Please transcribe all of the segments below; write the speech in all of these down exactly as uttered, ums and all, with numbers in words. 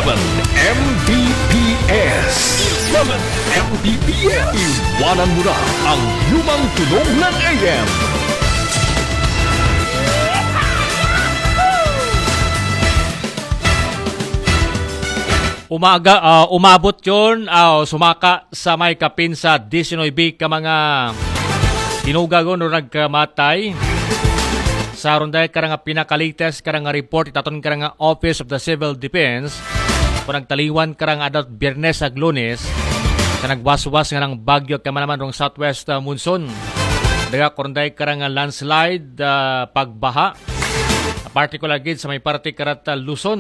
eleven M B P S. eleven M B P S. Iwanan mo na ang lumang tunog ng A M. Umaga, uh, umabot yun, uh, sumaka sa may kapin sa nineteen ka mga tinugagon o nagkamatay. Sa ronday karang pinakalites karang report itaton karang Office of the Civil Defense kung nagtaliwan karang adat Biyernes ag Lunes sa nagwaswas nga ng bagyo kamanaman rong southwest uh, monsoon. Daga ronday karang landslide, uh, pagbaha, particular gid sa may parte karat uh, Luzon.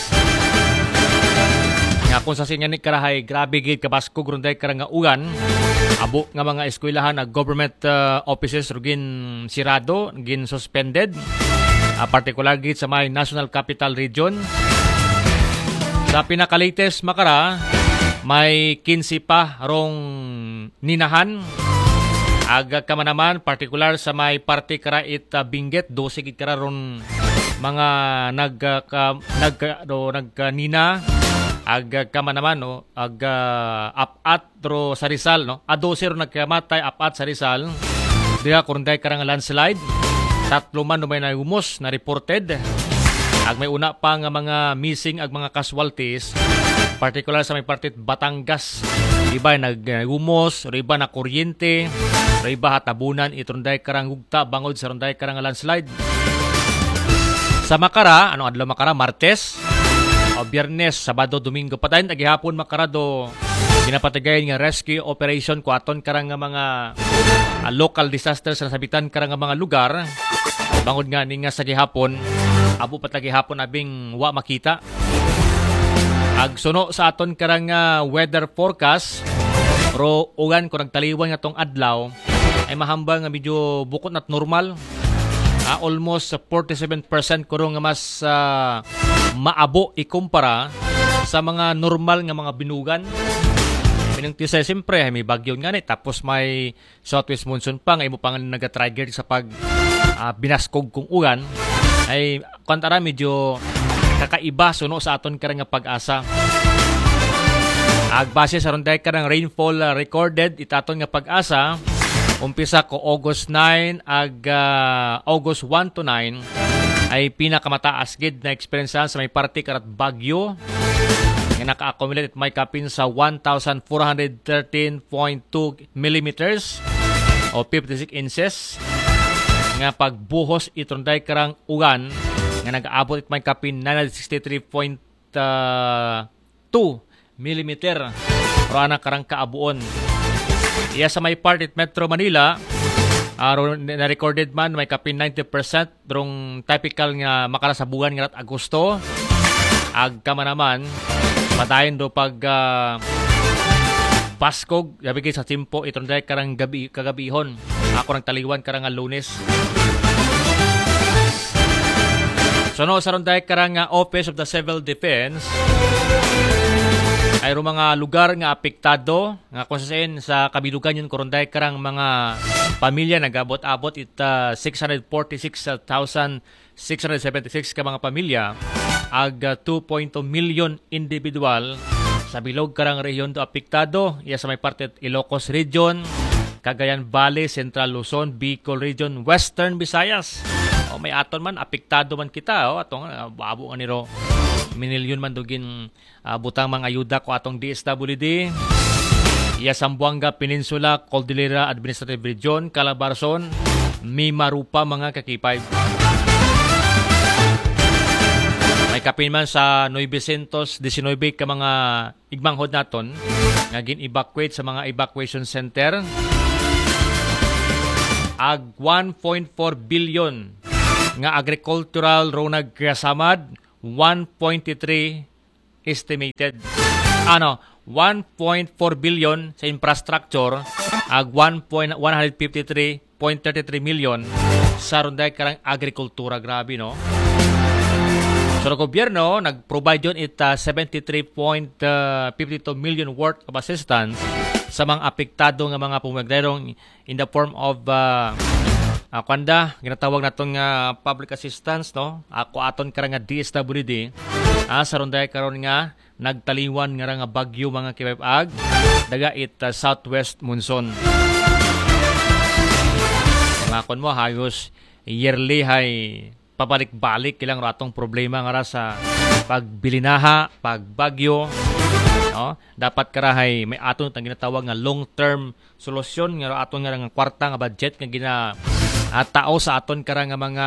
Nga kung sa sinya ni karahay, grabe gid kabaskog runday karang nga ugan. Abo nga mga eskwelahan na government uh, offices rugin sirado, gin suspended. Uh, particular gid sa may National Capital Region. Sa pinakalites makara, may fifteen pa rong ninahan. Aga ka man naman, particular sa may parte kara it uh, Benguet, twelve gid kara ron mga nag uh, ka, nag uh, do, nagkanina. Aga kama naman no, aga apat ro sa Rizal no. Adose ro nagkamatay apat sa Rizal. Diha kurunday karang landslide. Tatlo man no may nahumos na reported. Ag may una pa nga mga missing ag mga casualties. Particular sa may partit Batangas. Iba naghumos, iba na kuryente, iba hatabunan itrunday karang gugta bangod sa runday karang landslide. Sa Makara, ano adlaw Makara, Martes o Biyernes, Sabado, Domingo patayin agihapon makarado ginapatigayon nga rescue operation ko aton karang nga mga uh, local disasters sa nasabitan karang nga mga lugar bangod nga ni nga sa gihapon abo patagihapon abing wa makita agsuno sa aton karang nga weather forecast ro ugan ko nagtaliwan nga tong adlaw ay mahambang nga medyo bukod at normal. Uh, almost forty-seven percent kuro nga mas uh, maabo ikumpara sa mga normal nga mga binugan. Pinangtisay siyempre may bagyo nga ni tapos may southwest monsoon pa nga imo pa nga naga-trigger sa pag uh, binaskog kung ugan ay kontara medyo kakaiba suno sa aton karang nga pag-asa. Agbase sa ronday karang rainfall uh, recorded itaton nga pag-asa. Umpisa ko August nine ag uh, August one to nine ay pinakamataas gid na experience sa may parte karat Bagyo nga naka-accumulate may kapin sa one thousand four hundred thirteen point two millimeters o fifty-six inches nga pagbuhos itonday karang ugan nga nag-aabot it may kapin nine hundred sixty-three point two millimeter o ana karang kaabuon. Iya sa may part at Metro Manila, uh, na-recorded man may kapin ninety percent drong typical nga makalasabugan nga at Agosto. Ag kama naman, patayin do pag uh, Paskog, yabigay sa timpo, itong dahil karang gabi, kagabihon. Ako nang taliwan karang Lunes. So no, sa ronday karang uh, Office of the Civil Defense, ay ro mga lugar nga apektado nga kung saan sa kabilugan yun kurunday karang mga pamilya nagabot-abot it uh, six hundred forty-six thousand six hundred seventy-six ka mga pamilya ag uh, two point two million individual sa bilog karang rehiyon do apektado iya sa may parte Ilocos Region, Cagayan Valley, Central Luzon, Bicol Region, Western Visayas. O may aton man apektado man kita o atong uh, babo nga niro minilyon man dugin uh, butang mga ayuda ko atong D S W D. Iya Zamboanga Peninsula, Cordillera Administrative Region, Calabarzon, Mimarupa mga kakipay. May kapin man sa nine nineteen ka mga igmanghod naton nga gin-evacuate sa mga evacuation center. Ag one point four billion nga agricultural ro nagkasamad one point three estimated. Ano, one point four billion sa infrastructure ag one one fifty-three point three three million sa ronday karang agrikultura. Grabe no. So ang gobyerno nag-provide yun it uh, seventy-three point five two million worth of assistance sa mga apektado nga mga pumagderong in the form of uh, Uh, kanda, ginatawag naton nga uh, public assistance, no? Ako aton karang nga D S W D. Ah, sa ronday karon nga nagtaliwan nga ra nga bagyo mga kipag daga it uh, southwest monsoon. Mga kon mo hayos yearly hay pabalik-balik ilang ratong problema nga ra sa pagbilinaha, pagbagyo. No? Dapat karahay may aton tang ginatawag nga long-term solusyon nga aton nga nga kwarta nga budget nga gina at tao sa aton kara nga mga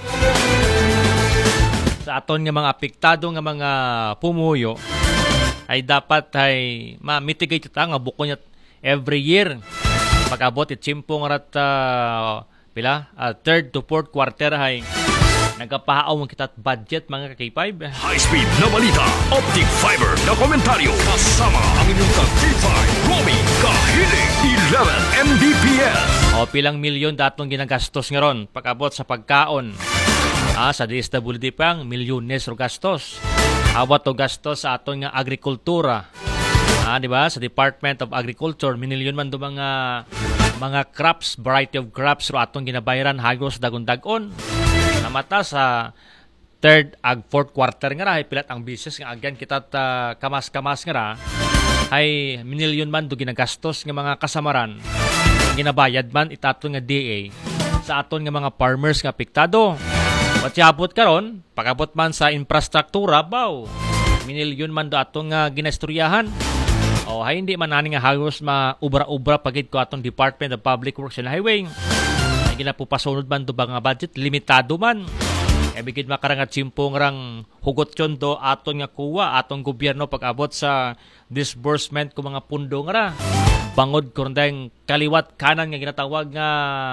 sa aton nga mga apektado nga mga pumuyo ay dapat ay ma-mitigate ta nga buko niya every year pag-abot it chimpo nga rat uh, pila uh, third to fourth quarter hay nagapahaaw mo kita budget mga ka-K five. High speed na balita, optic fiber na komentaryo kasama ang inyong ka-K five Romy Kahiling eleven M B P S. O pilang milyon datong ginagastos nga ron pag-abot sa pagkaon. Ah, sa D S W D pang milyones ro gastos. Awat to gastos sa aton nga agrikultura. Ah, di ba? Sa Department of Agriculture, minilyon man do mga mga crops, variety of crops ro atong ginabayaran hagos dagon-dagon. Namata sa third ag fourth quarter nga ra ay pilat ang business nga agyan kita ta kamas-kamas nga ra ay minilyon man do ginagastos nga mga kasamaran. Ginabayad man itaton nga D A sa aton nga mga farmers nga apektado. Patyabot karon, pagabot man sa infrastruktura, baw, minilyon man do atong nga ginasturyahan. O hay hindi man ani nga hagos maubra-ubra pagid ko atong Department of Public Works and Highway. Ay ginapupasunod man do ba nga budget, limitado man. E bigid makarang at simpong rang hugot yon do aton nga kuwa, atong gobyerno pag-abot sa disbursement ko mga pundo nga ra. Bangod kurndeng kaliwat kanan nga ginatawag nga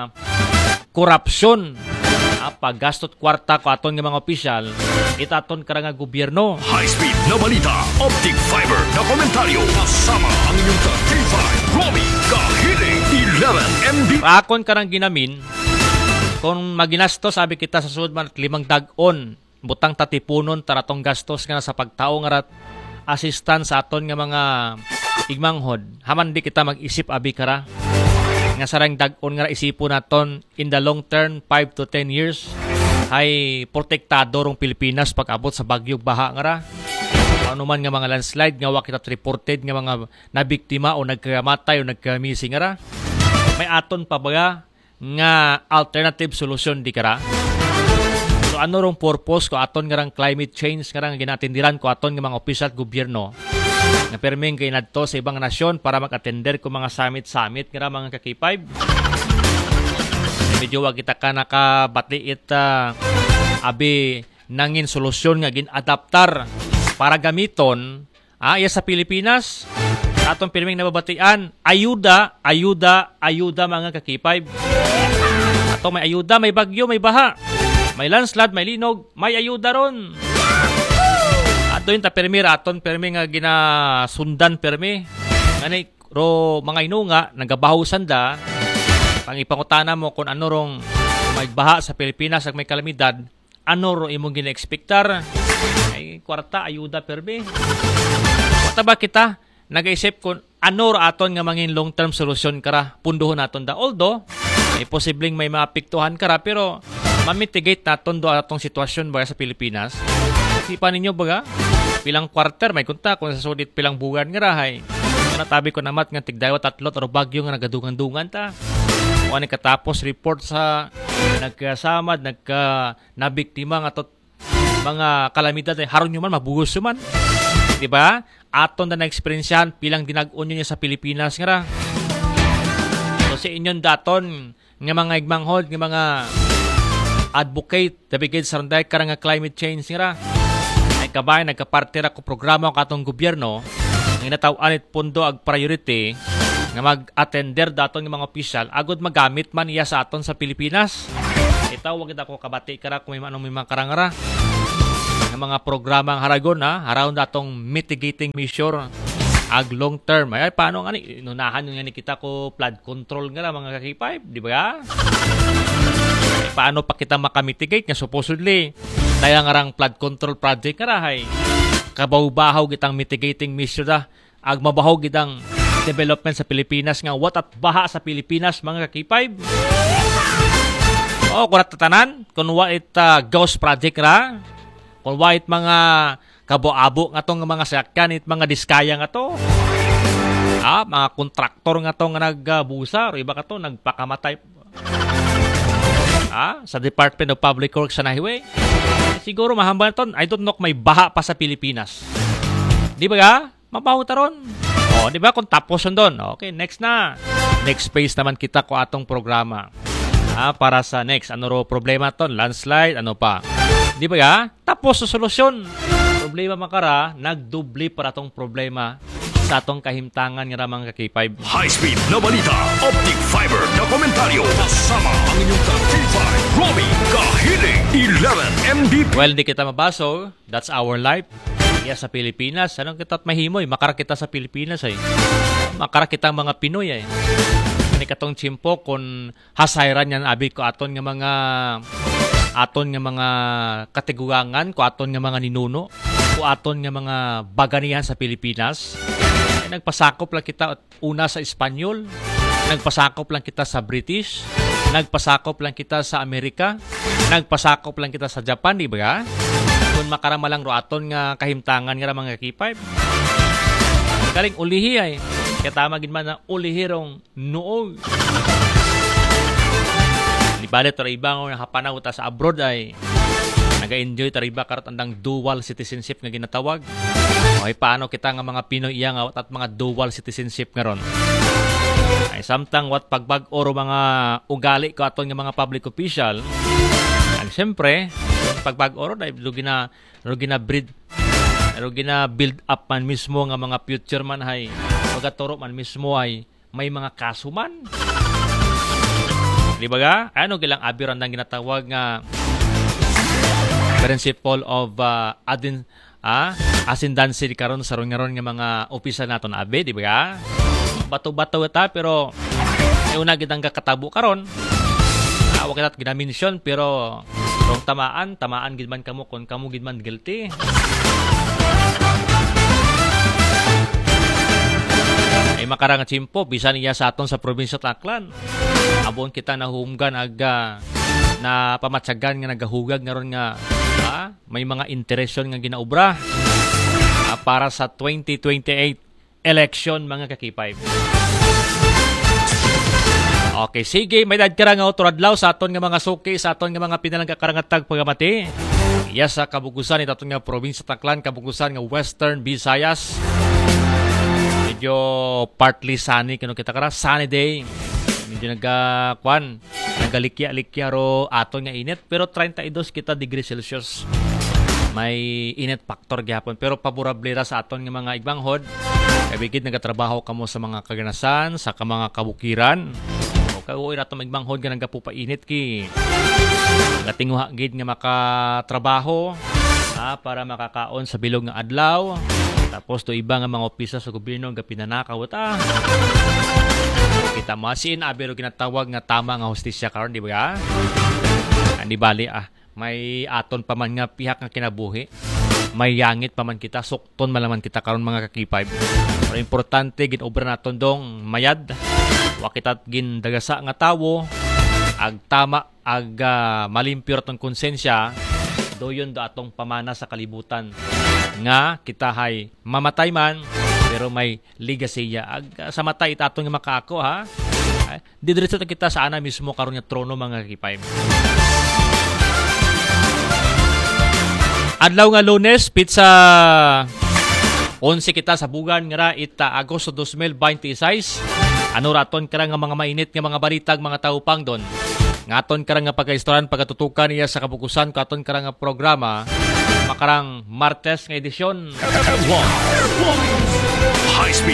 korupsyon. Ah, paggastot kwarta ko aton nga mga opisyal, itaton kara nga gobyerno. High speed na balita, optic fiber na komentaryo kasama ang inyong ka-K five Romy Kahiling eleven M B P S. Rakon karang ginamin kung maginastos sabi kita sa sud man limang dag-on butang tatipunon taratong gastos nga sa pagtao nga rat assistance sa aton nga mga igmanghod. Haman di kita mag-isip abi kara nga sarang dag-on nga isipon naton in the long term five to ten years ay protektado rong Pilipinas pag-abot sa bagyog baha nga ra. Ano man nga mga landslide nga wa kita reported nga mga nabiktima o nagkamatay o nagkamissing nga ra. May aton pa ba nga alternative solution di kara? So ano rong purpose ko aton nga rang climate change nga rang ginatindiran ko aton nga mga opisyal at gobyerno nga perming kay nadto sa ibang nasyon para mag-attender ko mga summit-summit nga mga ka-K five. Medyo wag kita ka nakabatiit uh, abi nangin solusyon nga gin-adaptar para gamiton ah, iya sa Pilipinas. Atong perming nababatian, ayuda, ayuda, ayuda mga ka-K five. Ato may ayuda, may bagyo, may baha. May landslide, may linog, may ayuda ron. Ato yung tapermi raton, permi nga ginasundan permi. Ngani, ro mga inunga, nagabahusan da, pangipangutana mo kung ano rong may baha sa Pilipinas at may kalamidad, ano ro imong gina-expectar? Ay, kwarta, ayuda permi. Kwarta ba kita? Nag-isip kung ano ro aton nga mangin long-term solution kara, punduhon naton da. Although, may posibleng may maapektuhan kara, pero mamitigate naton do atong sitwasyon ba sa Pilipinas. Sipan ninyo baga, pilang quarter may kunta kung sa sudit pilang buwan nga rahay. Natabi ko namat nga tigdayo tatlot or bagyo nga nagadungan-dungan ta. O ani katapos report sa nagkasamad, nagka nabiktima nga tot mga kalamidad ay haron nyo man mabugos man. Di ba? Aton na na-experiensyahan pilang dinag-on niya sa Pilipinas nga ra. So sa inyon daton nga mga igmanghod, nga mga advocate, dabigid sa randay karang nga climate change nga ra. Ay kabay, nagkaparte ra ko programa ko atong gobyerno nga natawaan it pundo ag priority nga mag-attender daton ng mga opisyal agud magamit man iya sa aton sa Pilipinas. Itaw wag kita ko kabati kara kung may manong may mga karangara ng mga programang haragon na around atong mitigating measure ag long term. Ay paano nga ni inunahan yung nga kita ko flood control nga mga ka-K five, di ba? Ay, paano pa kita makamitigate nga supposedly daya nga rang flood control project nga rahay kabaw-bahaw kitang mitigating measure da ag mabahaw kitang development sa Pilipinas nga what at baha sa Pilipinas mga ka-K five. O, kung natatanan, kung wait uh, ghost project ra, kung wait mga kabo-abo nga tong mga sakyan it mga diskaya nga to. Ah, mga kontraktor nga to nga nagbusa, iba ka to nagpakamatay. Ah, sa Department of Public Works sa Nahiwe. Eh, siguro mahamba to. I don't know kung may baha pa sa Pilipinas. Di ba ga? Mabaho taron. O, di ba? Kung tapos yun doon. Okay, next na. Next phase naman kita ko atong programa. Ah, para sa next. Ano ro problema to? Landslide, ano pa? Di ba ga? Tapos sa solusyon. Problema makara, nagdubli para tong problema sa atong kahimtangan nga ramang ka K five. High-speed na balita, optic fiber na komentaryo, kasama ang inyong ka K five, Romy Kahiling, eleven M D P. Well, di kita mabaso. That's our life. Iya sa Pilipinas. Anong kita't mahimoy? Makara kita sa Pilipinas ay. Makara kita mga Pinoy ay. Ani katong chimpo kung hasayran yan abi ko aton nga mga aton nga mga kateguangan, ko aton nga mga ninuno, ko aton nga mga baganihan sa Pilipinas. Ay, nagpasakop lang kita una sa Espanyol, nagpasakop lang kita sa British, nagpasakop lang kita sa Amerika, nagpasakop lang kita sa Japan, di ba? Kung makarama lang ro aton nga kahimtangan nga mga K five. Galing ulihi ay. Kaya tama gid man na ulihirong noong. Di balit tara ibang nga hapanaw ta sa abroad ay naga-enjoy tara iba karat andang dual citizenship nga ginatawag. Okay, paano kita nga mga Pinoy iya nga at mga dual citizenship nga ron. Ay samtang wat pagbag oro mga ugali ko aton nga mga public official. Ang siyempre, pagbag oro dahil lugi na lugi na breed lugi na build up man mismo nga mga future man hay magaturo man mismo ay may mga kaso man. Di ba ga? Ano gilang abiran nang ginatawag nga principle of uh, adin ah ascendancy karon sa ron-ron nga mga opisyal naton abi, di ba ga? Bato-bato ta pero ay una gid ang katabo karon. Ah, wa kita gina-mention pero kung tamaan, tamaan gid man kamo kung kamo gid man guilty. Ay makarang chimpo bisan niya sa aton sa probinsya Taclan. Abon kita nahumgan aga na pamatsagan nga nagahugag nga ron nga ah, may mga interesyon nga ginaubra ah, para sa twenty twenty-eight election mga ka-K five. Okay, sige, may dad karang autoradlaw sa aton nga mga suki, sa aton nga mga pinalangga karangatag pagamati. Iya sa kabugusan ito nga probinsya Taclan, kabugusan nga Western Visayas. Medyo partly sunny, kano kita kara, sunny day. Medyo nagkakwan, nagalikya-likya ro aton nga init, pero thirty-two kita degree Celsius. May init factor gyapon, pero paborable ra sa aton nga mga ibanghod. Kay bigid nagatrabaho kamo sa mga kaganasan, sa mga kabukiran. Kauwi na ito magmanghod nga nagapupainit ki gatinguha gid nga makatrabaho ah, para makakaon sa bilog nga adlaw. Tapos to iba nga mga opisa sa gobyerno nga pinanakaw ta. Kita masin abero ginatawag nga tama nga hustisya karon, di ba? Ani bali ah may aton pa man nga pihak nga kinabuhi. May yangit pa man kita, sukton malaman kita karon mga ka-K five. Pero importante gid obra naton dong mayad. Wa kita gin dagasa nga tawo ag tama ag uh, malimpyo ratong konsensya doyon do atong pamana sa kalibutan nga kita hay mamatay man pero may legacy ag uh, sa matay itatong nga makaako ha. Ay, didiretso ta kita sa ana mismo karon nga trono mga K five. Adlaw nga Lunes pizza onse kita sa bugan nga ra ita Agosto twenty twenty-six. Ano raton karang nga mga mainit nga mga balitag mga taupang don. Ngaton karang nga pagkaistoran pagatutukan niya sa kabukusan katon karang nga programa makarang Martes nga edisyon. High speed.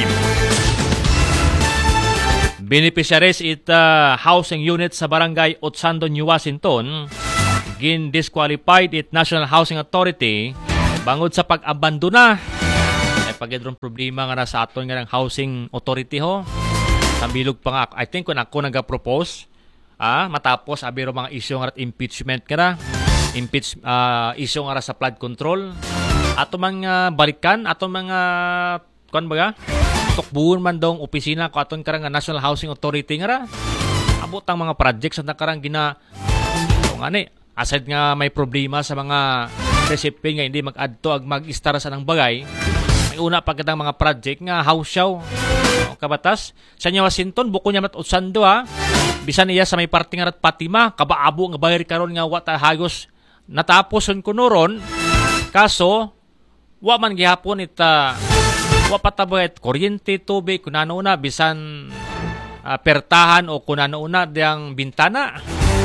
Beneficiaries it uh, housing unit sa barangay Otsando, New Washington gin disqualified it National Housing Authority bangod sa pag-abandona. Ay pagidron problema nga na sa aton nga ng housing authority ho. Sambilog pa nga, I think kung ako nag-propose, ah, matapos abiro mga isyu nga impeachment nga na, impeach, uh, isyu nga sa flood control, ato mga balikan, ato mga, kuan ba ga? Tukbuon man dong opisina ko aton karang National Housing Authority nga ra. Abot ang mga projects na karang gina, so nga ni, aside nga may problema sa mga recipe nga hindi mag-adto ag mag-istar sa ng bagay. May una pa kitang mga project nga house show. O kabatas, sa niya Washington, buko niya matutsando ha. Bisan niya sa may parting nga Fatima, kabaabo nga bayar karon nga wata hagos nataposon ko noron. Kaso, wa man gihapon ita, wa patabet, kuryente, tubig, kunano na, bisan uh, pertahan o kunano na diyang bintana.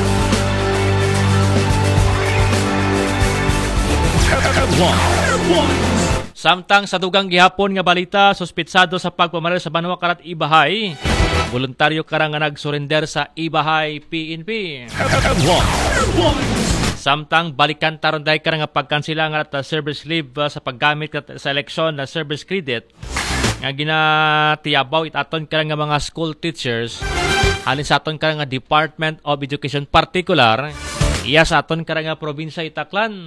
Samtang sa dugang gihapon nga balita, suspitsado sa pagpamaril sa Banwa Karat Ibahay, voluntaryo karang nga nag-surrender sa Ibahay P N P. Samtang balikan taron day karang nga pagkansila nga at service leave uh, sa paggamit sa eleksyon na service credit nga ginatiyabaw itaton karang nga mga school teachers halin sa aton karang nga Department of Education particular iya sa aton karang nga probinsya Itaklan.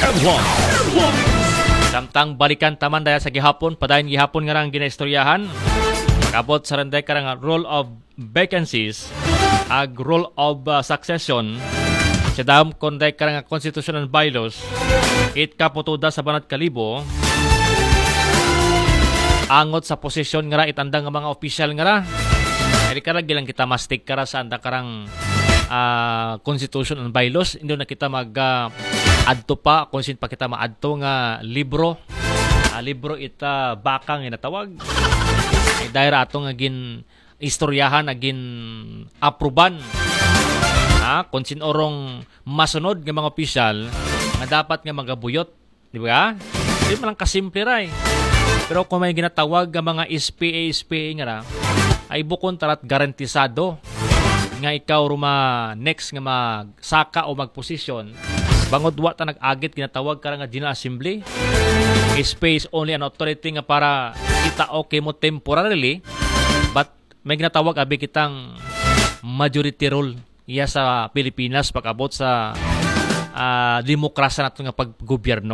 Samtang balikan taman daya sa gihapon, padayon gihapon nga rang ginaistoryahan. Kabot sa randay karang role of vacancies ag role of uh, succession sa dam konday karang constitutional bylaws it kaputuda sa Banat Kalibo angot sa posisyon nga ra itandang nga mga opisyal nga ra. Eri karang gilang kita mastik kara sa anda karang uh, constitution and bylaws indo na kita mag uh, adto pa kung sin pa kita maadto nga libro uh, libro ita bakang inatawag ay dahil ato nga gin istoryahan na gin aproban ha kung sin orong masunod nga mga opisyal nga dapat nga magabuyot di ba di man lang kasimple ray pero kung may ginatawag nga mga S P A S P A nga ra ay bukon tarat garantisado nga ikaw ruma next nga magsaka o magposisyon bangod wa ta nag-agit ginatawag ka nga General Assembly. Space only an authority nga para kita okay mo temporarily but may ginatawag abi kitang majority rule iya sa Pilipinas pag-abot sa uh, demokrasya nato nga paggobyerno.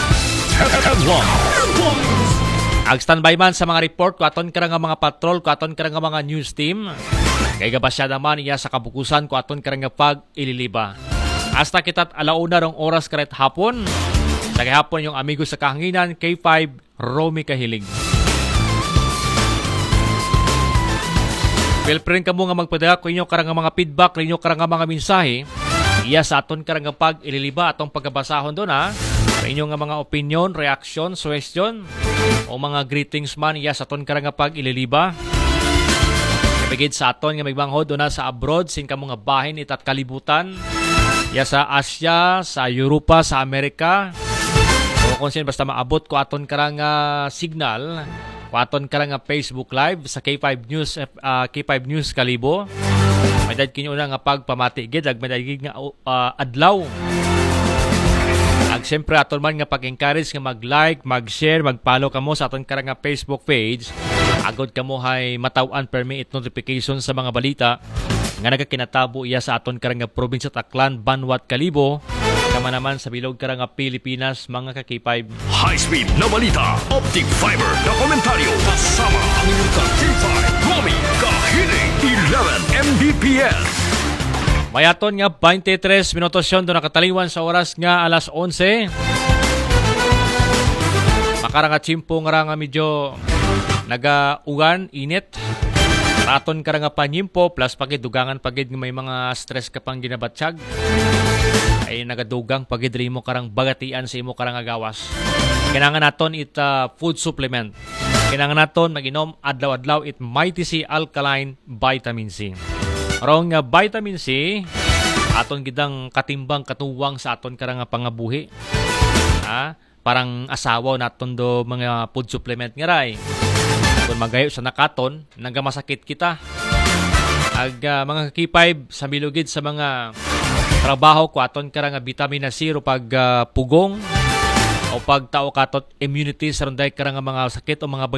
Ag standby man sa mga report ko aton karang nga mga patrol ko aton karang nga mga news team kay gabasya naman iya sa kabukusan ko aton karang nga pag-ililiba. Hasta kita't alauna rong oras karet hapon. Sa kahapon yung amigo sa kahanginan, K five, Romy Kahilig. Feel free ka mo nga magpadala ko inyo karang mga feedback, inyo karang mga mensahe. Iya sa aton karang pag-ililiba atong pagkabasahon doon ha. Sa inyo nga mga opinion, reaction, suggestion o mga greetings man iya sa aton karang pag-ililiba. Kapigid sa aton nga magbanghod doon sa abroad, sin ka mo nga bahin itat kalibutan. Ya sa Asia, sa Europa, sa Amerika. O kung sin basta maabot ko aton karang uh, signal, ko aton karang uh, Facebook Live sa K five News uh, K five News Kalibo. May dad kinyo na nga pagpamati gid ag may dad nga uh, adlaw. Ag siyempre aton man nga pag-encourage nga mag-like, mag-share, mag-follow kamo sa aton karang uh, Facebook page. Agod kamo hay matawan per minute notification sa mga balita nga nagakinatabo iya sa aton karang probinsya Taklan, Banwat, Kalibo, kama naman sa bilog karang Pilipinas mga ka-K five. High-speed na balita, optic fiber na komentaryo, kasama ang inyong ka-K five, Romy Kahilig, eleven M B P S. Mayaton nga twenty-tres minutos yun doon nakataliwan sa oras nga alas onse. Makarang at simpo nga nga medyo naga-ugan, init. Aton ka nga panyimpo plus pagid dugangan pagid may mga stress ka pang ginabatsyag ay nagadugang pagid rin mo karang bagatian sa imo karang agawas. Kinangan naton it uh, food supplement. Kinangan naton maginom adlaw-adlaw it Mighty C Alkaline Vitamin C. Arong nga vitamin C aton gidang katimbang katuwang sa aton karang pangabuhi. Ha? Parang asawa naton do mga food supplement nga ray. Kung magayo sa nakaton, nagamasakit kita. Ag uh, mga K five sa milugid sa mga trabaho ko aton karang vitamina C ro pag uh, pugong o pag tao katot immunity sa runday karang mga sakit o mga